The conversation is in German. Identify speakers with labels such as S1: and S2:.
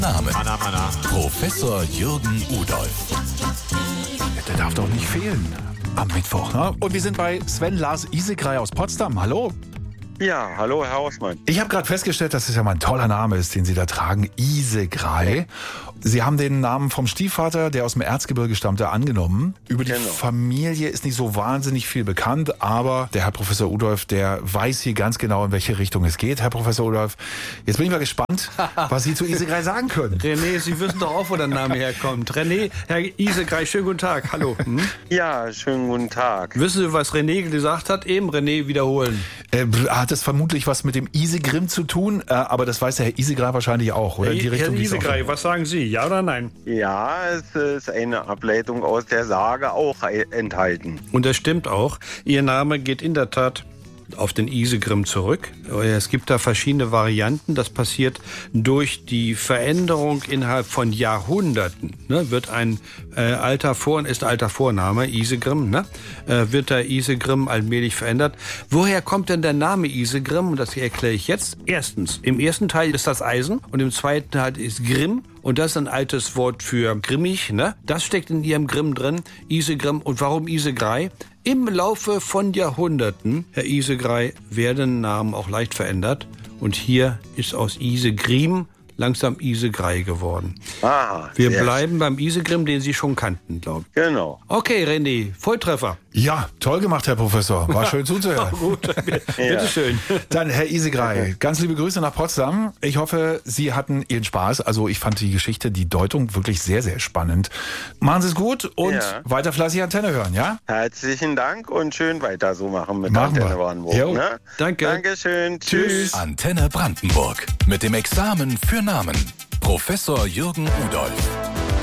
S1: Name. Professor Jürgen Rudolph.
S2: Der darf doch nicht fehlen am Mittwoch. Ne? Und wir sind bei Sven Lars Isegrey aus Potsdam. Hallo.
S3: Ja, hallo Herr Hausmann.
S2: Ich habe gerade festgestellt, dass es ja mal ein toller Name ist, den Sie da tragen. Isegrey. Sie haben den Namen vom Stiefvater, der aus dem Erzgebirge stammte, angenommen. Über die Familie ist nicht so wahnsinnig viel bekannt, aber der Herr Professor Rudolph, der weiß hier ganz genau, in welche Richtung es geht. Herr Professor Rudolph, jetzt bin ich mal gespannt, was Sie zu Isegrey sagen können.
S4: René, Sie wissen doch auch, wo der Name herkommt. René, Herr Isegrey, schönen guten Tag. Hallo.
S3: Ja, schönen guten Tag.
S4: Wissen Sie, was René gesagt hat? Eben René wiederholen.
S2: Hat das vermutlich was mit dem Isegrim zu tun? Aber das weiß der Herr Isegrey wahrscheinlich auch, oder? In die Richtung,
S4: Herr Isegrey, was sagen Sie? Ja oder nein?
S3: Ja, es ist eine Ableitung aus der Sage auch enthalten.
S4: Und das stimmt auch. Ihr Name geht in der Tat auf den Isegrim zurück. Es gibt da verschiedene Varianten. Das passiert durch die Veränderung innerhalb von Jahrhunderten. Wird ein alter Vorname, Isegrim, wird der Isegrim allmählich verändert. Woher kommt denn der Name Isegrim? Und das erkläre ich jetzt. Erstens, im ersten Teil ist das Eisen und im zweiten Teil ist Grimm. Und das ist ein altes Wort für grimmig, Das steckt in ihrem Grimm drin, Isegrim. Und warum Isegrey? Im Laufe von Jahrhunderten, Herr Isegrey, werden Namen auch leicht verändert. Und hier ist aus Isegrim langsam Isegrey geworden. Wir bleiben beim Isegrim, den Sie schon kannten, glaube ich.
S3: Genau.
S4: Okay, René, Volltreffer.
S2: Ja, toll gemacht, Herr Professor. War schön zuzuhören.
S4: Gut, bitteschön.
S2: Dann, Herr Isegrey, ganz liebe Grüße nach Potsdam. Ich hoffe, Sie hatten Ihren Spaß. Also ich fand die Geschichte, die Deutung wirklich sehr, sehr spannend. Machen Sie es gut und weiter fleißig Antenne hören, ja?
S3: Herzlichen Dank und schön weiter so machen mit
S2: Machen
S3: Antenne
S2: wir.
S3: Brandenburg.
S2: Jo.
S3: Ne?
S4: Danke.
S3: Dankeschön. Tschüss.
S1: Antenne Brandenburg. Mit dem Examen für Namen. Professor Jürgen Rudolph.